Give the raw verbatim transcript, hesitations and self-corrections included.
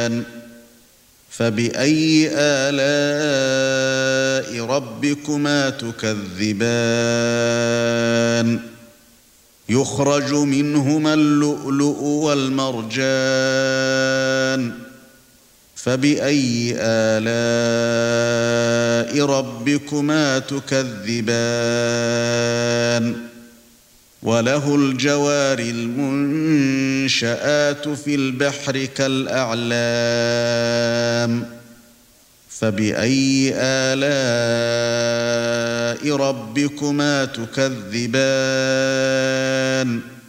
تكذبان فبأي آلاء ربكما تكذبان يخرج منهما اللؤلؤ والمرجان فبأي آلاء ربكما تكذبان وله الجوار المنشآت في البحر كالأعلام فبأي آلاء ربكما تكذبان